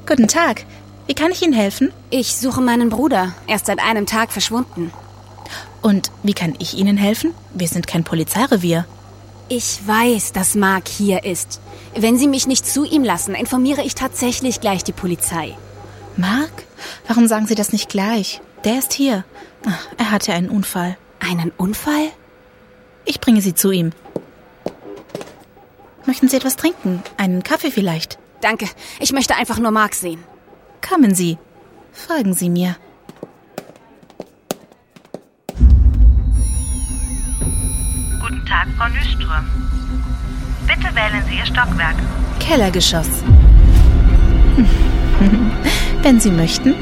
Guten Tag. Wie kann ich Ihnen helfen? Ich suche meinen Bruder. Er ist seit einem Tag verschwunden. Und wie kann ich Ihnen helfen? Wir sind kein Polizeirevier. Ich weiß, dass Mark hier ist. Wenn Sie mich nicht zu ihm lassen, informiere ich tatsächlich gleich die Polizei. Mark? Warum sagen Sie das nicht gleich? Der ist hier. Ach, er hatte einen Unfall. Einen Unfall? Ich bringe Sie zu ihm. Möchten Sie etwas trinken? Einen Kaffee vielleicht? Danke. Ich möchte einfach nur Mark sehen. Kommen Sie. Folgen Sie mir. Guten Tag, Frau Nyström. Bitte wählen Sie Ihr Stockwerk. Kellergeschoss. Wenn Sie möchten,